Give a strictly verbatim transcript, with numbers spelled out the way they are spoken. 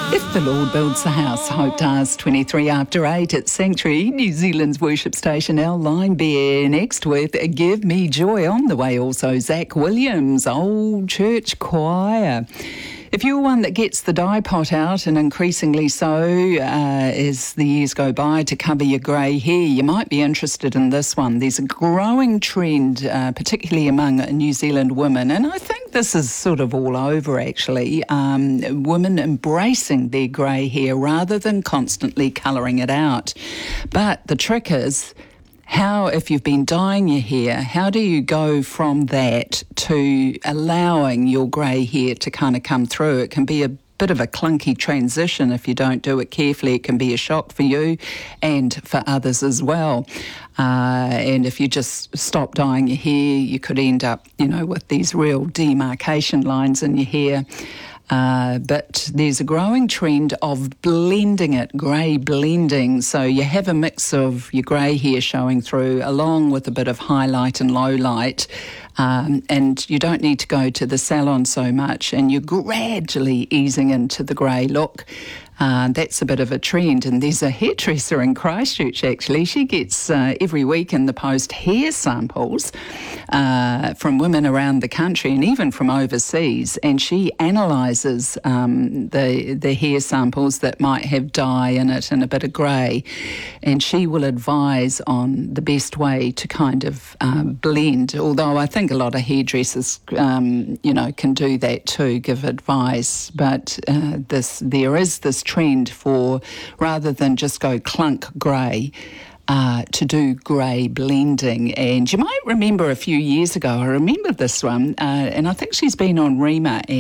If the Lord builds the house, Hope does. twenty-three after eight at Sanctuary, New Zealand's worship station. Our line bear next with Give Me Joy. On the way also Zach Williams, Old Church Choir. If you're one that gets the dye pot out, and increasingly so uh, as the years go by, to cover your grey hair, you might be interested in this one. There's a growing trend, uh, particularly among New Zealand women, and I think this is sort of all over actually, um, women embracing their grey hair rather than constantly colouring it out. But the trick is, how, if you've been dyeing your hair, how do you go from that to allowing your grey hair to kind of come through? It can be a bit of a clunky transition if you don't do it carefully. It can be a shock for you and for others as well. Uh, and if you just stop dyeing your hair, you could end up, you know, with these real demarcation lines in your hair. Uh, but there's a growing trend of blending it, grey blending. So you have a mix of your grey hair showing through along with a bit of highlight and low light. Um, and you don't need to go to the salon so much, and you're gradually easing into the grey look. Uh, that's a bit of a trend, and there's a hairdresser in Christchurch actually. She gets uh, every week in the post hair samples uh, from women around the country and even from overseas, and she analyses um, the the hair samples that might have dye in it and a bit of grey, and she will advise on the best way to kind of um, blend. Although I think a lot of hairdressers, um, you know, can do that too, give advice. But uh, this there is this trend for, rather than just go clunk grey, uh, to do grey blending. And you might remember a few years ago, I remember this one, uh, and I think she's been on Rima